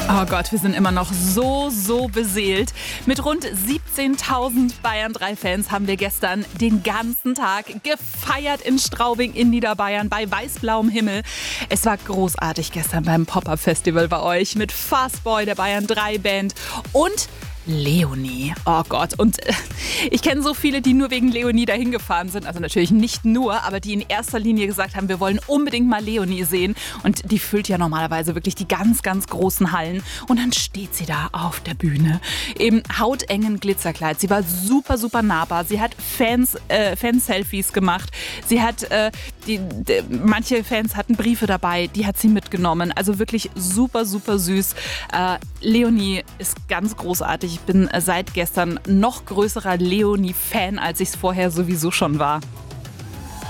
Oh Gott, wir sind immer noch so beseelt. Mit rund 17.000 Bayern 3-Fans haben wir gestern den ganzen Tag gefeiert in Straubing in Niederbayern bei weißblauem Himmel. Es war großartig gestern beim Pop-Up-Festival bei euch mit Fastboy, der Bayern 3-Band und Leonie. Oh Gott. Und ich kenne so viele, die nur wegen Leonie dahin gefahren sind. Also natürlich nicht nur, aber die in erster Linie gesagt haben, wir wollen unbedingt mal Leonie sehen. Und die füllt ja normalerweise wirklich die ganz großen Hallen. Und dann steht sie da auf der Bühne im hautengen Glitzerkleid. Sie war super nahbar. Sie hat Fan-Selfies gemacht. Sie hat, manche Fans hatten Briefe dabei, die hat sie mitgenommen. Also wirklich super süß. Leonie ist ganz großartig. Ich bin seit gestern noch größerer Leonie-Fan, als ich es vorher sowieso schon war.